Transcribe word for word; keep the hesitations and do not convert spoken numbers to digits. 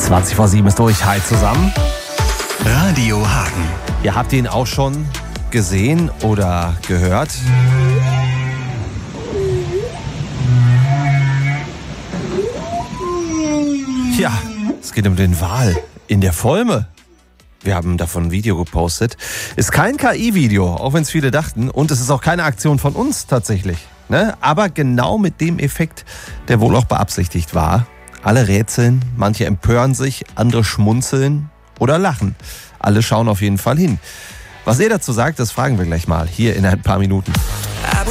zwanzig vor sieben ist durch. Hi zusammen. Radio Hagen. Ihr habt ihn auch schon gesehen oder gehört. Ja, es geht um den Wal in der Volme. Wir haben davon ein Video gepostet. Ist kein K I-Video, auch wenn es viele dachten. Und es ist auch keine Aktion von uns tatsächlich. Ne? Aber genau mit dem Effekt, der wohl auch beabsichtigt war. Alle rätseln, manche empören sich, andere schmunzeln oder lachen. Alle schauen auf jeden Fall hin. Was ihr dazu sagt, das fragen wir gleich mal hier in ein paar Minuten.